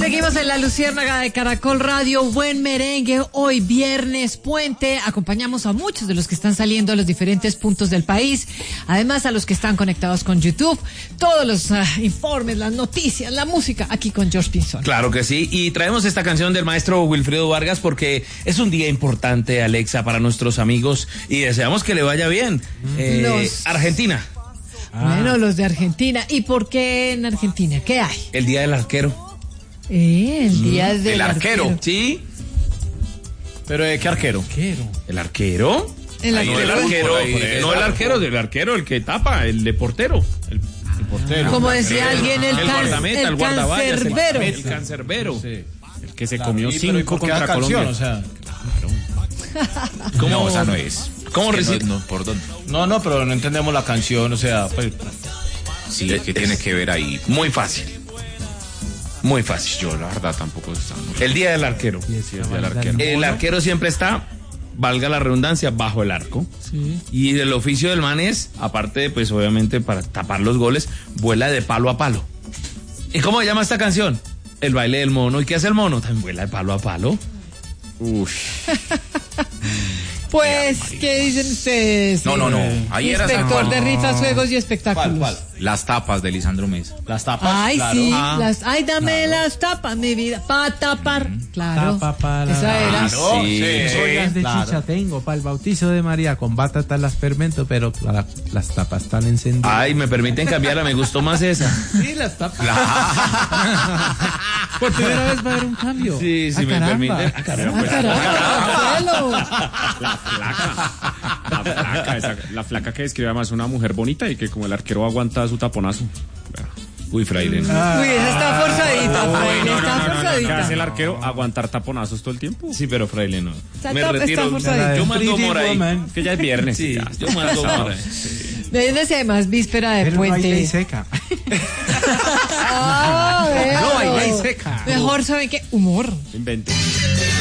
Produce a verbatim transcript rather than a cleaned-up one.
Seguimos en La Luciérnaga de Caracol Radio, buen merengue, hoy viernes puente, acompañamos a muchos de los que están saliendo a los diferentes puntos del país, además a los que están conectados con YouTube, todos los uh, informes, las noticias, la música, aquí con George Pinzón. Claro que sí, y traemos esta canción del maestro Wilfrido Vargas porque es un día importante, Alexa, para nuestros amigos y deseamos que le vaya bien. Eh, Los... Argentina. Ah. Bueno, los de Argentina. ¿Y por qué en Argentina? ¿Qué hay? El día del arquero. Eh, el día mm, del el arquero. arquero. ¿Sí? ¿Pero de qué arquero? ¿El arquero? El arquero. No el arquero, no el arquero, el arquero, el que tapa, el de portero. El, el portero. Como decía alguien, el, el can, guardameta, el, el guardaballas, cancerbero. El cancerbero. Sí. El que se comió sí, cinco contra Colombia. O sea, claro. ¿Cómo? No, esa no es. ¿Cómo es recibe? No, no, ¿por dónde? No, no, pero no entendemos la canción, o sea, pues... Sí, es que tiene que ver ahí. Muy fácil. Muy fácil. Yo, la verdad, tampoco está... El día del arquero. Sí, sí, el día del arquero. El arquero siempre está, valga la redundancia, bajo el arco. Sí. Y el oficio del man es, aparte de, pues, obviamente, para tapar los goles, vuela de palo a palo. ¿Y cómo se llama esta canción? El baile del mono. ¿Y qué hace el mono? También vuela de palo a palo. Uff. Pues, ¿qué dicen ustedes? No, no, no. Ahí era inspector de rifas, juegos y espectáculos. ¿Cuál, cuál? Las tapas de Lisandro Mesa. Las tapas. Ay, claro. Sí. Ah, las, ay, dame claro. Las tapas, mi vida. Para tapar. Mm. Claro. Tapa para. Esa era. Claro, sí. sí. Ollas de claro. chicha tengo para el bautizo de María. Con batata las fermento, pero la, las tapas están encendidas. Ay, me permiten cambiarla. Me gustó más esa. Sí, las tapas. Por primera vez va a haber un cambio. Sí, sí, ah, me caramba. permiten. Ah, caramba. Pues, caramba. La flaca. La flaca, esa, la flaca que describe además una mujer bonita y que como el arquero aguanta su taponazo. Uy, Fraile. No. Ah. Uy, esa está forzadita, no, Fraile, no, no, está no, no, no, forzadita. ¿Qué hace el arquero? ¿Aguantar taponazos todo el tiempo? Sí, pero Fraile no. Está, me retiro. Está forzadita. Yo mando Mora ahí. Que ya es viernes. Sí, ya, yo mando Mora. Desde además víspera de pero puente. No hay ley seca. Ah, no hay ley seca. Mejor, ¿saben qué? Humor. Invente.